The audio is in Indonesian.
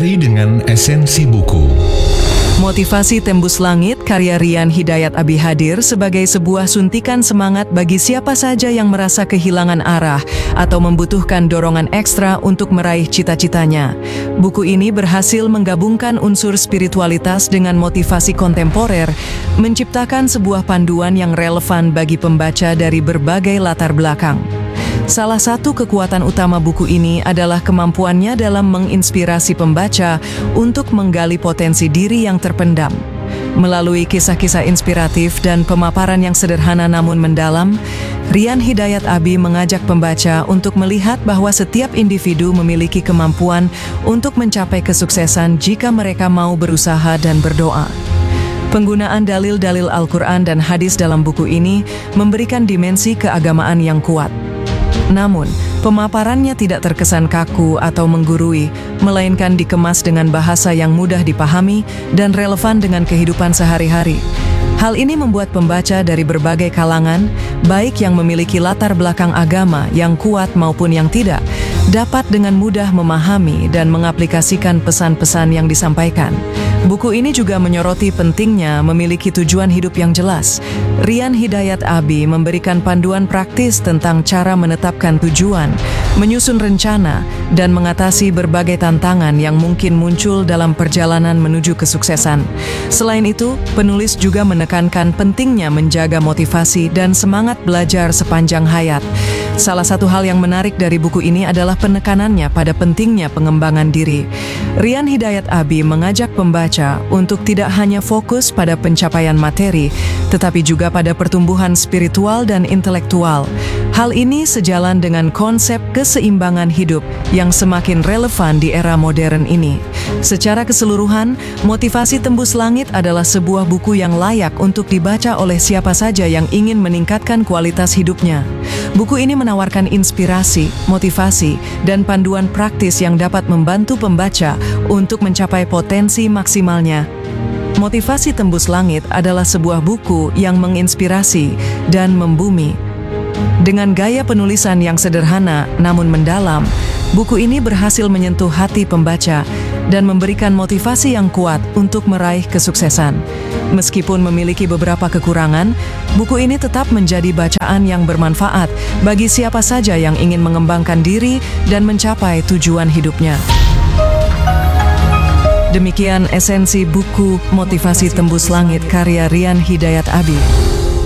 Materi dengan esensi buku. Motivasi Tembus Langit karya Rian Hidayat Abi hadir sebagai sebuah suntikan semangat bagi siapa saja yang merasa kehilangan arah atau membutuhkan dorongan ekstra untuk meraih cita-citanya. Buku ini berhasil menggabungkan unsur spiritualitas dengan motivasi kontemporer, menciptakan sebuah panduan yang relevan bagi pembaca dari berbagai latar belakang. Salah satu kekuatan utama buku ini adalah kemampuannya dalam menginspirasi pembaca untuk menggali potensi diri yang terpendam. Melalui kisah-kisah inspiratif dan pemaparan yang sederhana namun mendalam, Rian Hidayat Abi mengajak pembaca untuk melihat bahwa setiap individu memiliki kemampuan untuk mencapai kesuksesan jika mereka mau berusaha dan berdoa. Penggunaan dalil-dalil Al-Quran dan hadis dalam buku ini memberikan dimensi keagamaan yang kuat. Namun, pemaparannya tidak terkesan kaku atau menggurui, melainkan dikemas dengan bahasa yang mudah dipahami dan relevan dengan kehidupan sehari-hari. Hal ini membuat pembaca dari berbagai kalangan, baik yang memiliki latar belakang agama yang kuat maupun yang tidak, dapat dengan mudah memahami dan mengaplikasikan pesan-pesan yang disampaikan. Buku ini juga menyoroti pentingnya memiliki tujuan hidup yang jelas. Rian Hidayat Abi memberikan panduan praktis tentang cara menetapkan tujuan, menyusun rencana, dan mengatasi berbagai tantangan yang mungkin muncul dalam perjalanan menuju kesuksesan. Selain itu, penulis juga menekankan pentingnya menjaga motivasi dan semangat belajar sepanjang hayat. Salah satu hal yang menarik dari buku ini adalah penekanannya pada pentingnya pengembangan diri. Rian Hidayat Abi mengajak pembaca untuk tidak hanya fokus pada pencapaian materi, tetapi juga pada pertumbuhan spiritual dan intelektual. Hal ini sejalan dengan konsep keseimbangan hidup yang semakin relevan di era modern ini. Secara keseluruhan, Motivasi Tembus Langit adalah sebuah buku yang layak untuk dibaca oleh siapa saja yang ingin meningkatkan kualitas hidupnya. Buku ini menawarkan inspirasi, motivasi, dan panduan praktis yang dapat membantu pembaca untuk mencapai potensi maksimalnya. Motivasi Tembus Langit adalah sebuah buku yang menginspirasi dan membumi. Dengan gaya penulisan yang sederhana namun mendalam, buku ini berhasil menyentuh hati pembaca dan memberikan motivasi yang kuat untuk meraih kesuksesan. Meskipun memiliki beberapa kekurangan, buku ini tetap menjadi bacaan yang bermanfaat bagi siapa saja yang ingin mengembangkan diri dan mencapai tujuan hidupnya. Demikian esensi buku Motivasi Tembus Langit karya Rian Hidayat Abi.